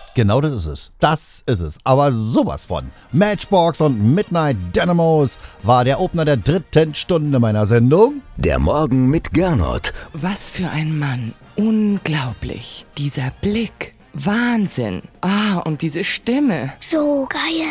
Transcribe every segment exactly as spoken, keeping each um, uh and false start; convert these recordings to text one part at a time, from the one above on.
Genau das ist es. Das ist es. Aber sowas von. Matchbox und Midnight Dynamos war der Opener der dritten Stunde meiner Sendung. Der Morgen mit Gernot. Was für ein Mann. Unglaublich. Dieser Blick. Wahnsinn. Ah, und diese Stimme. So geil.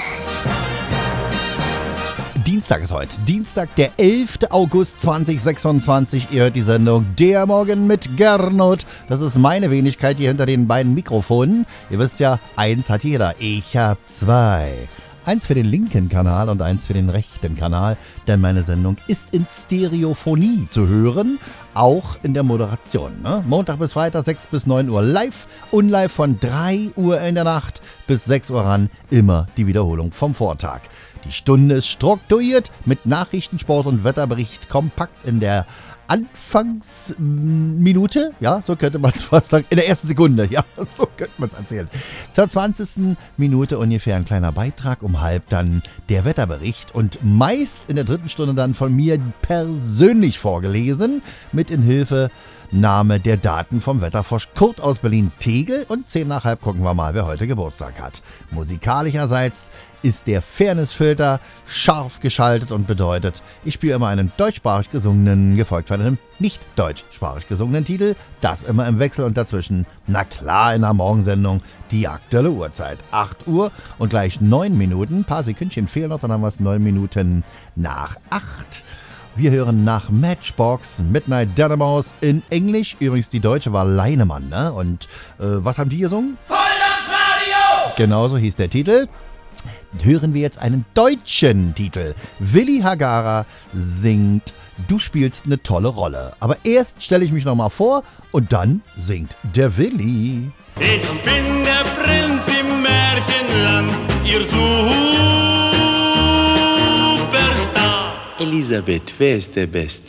Dienstag ist heute. Dienstag, der elfter August zweitausendsechsundzwanzig. Ihr hört die Sendung Der Morgen mit Gernot. Das ist meine Wenigkeit hier hinter den beiden Mikrofonen. Ihr wisst ja, eins hat jeder. Ich hab zwei. Eins für den linken Kanal und eins für den rechten Kanal, denn meine Sendung ist in Stereophonie zu hören, auch in der Moderation. Ne? Montag bis Freitag, sechs bis neun Uhr live und live von drei Uhr in der Nacht bis sechs Uhr ran, immer die Wiederholung vom Vortag. Die Stunde ist strukturiert mit Nachrichten, Sport und Wetterbericht kompakt in der Anfangsminute, ja, so könnte man es fast sagen, in der ersten Sekunde, ja, so könnte man es erzählen. Zur zwanzigsten Minute ungefähr ein kleiner Beitrag, um halb dann der Wetterbericht und meist in der dritten Stunde dann von mir persönlich vorgelesen, mit in Hilfe Name der Daten vom Wetterfrosch Kurt aus Berlin-Tegel und zehn nach halb gucken wir mal, wer heute Geburtstag hat. Musikalischerseits ist der Fairnessfilter scharf geschaltet und bedeutet, ich spiele immer einen deutschsprachig gesungenen, gefolgt von einem nicht deutschsprachig gesungenen Titel, das immer im Wechsel und dazwischen, na klar, in der Morgensendung, die aktuelle Uhrzeit, acht Uhr und gleich neun Minuten, ein paar Sekündchen fehlen noch, dann haben wir es neun Minuten nach acht. Wir hören nach Matchbox Midnight Dynamos in Englisch. Übrigens, die deutsche war Leinemann, ne? Und äh, was haben die gesungen? Volldampfradio! Genauso hieß der Titel. Hören wir jetzt einen deutschen Titel. Willi Hagara singt Du spielst eine tolle Rolle. Aber erst stelle ich mich nochmal vor und dann singt der Willi. Ich bin der Prinz im Märchenland, ihr Superstar. Elisabeth, wer ist der Beste?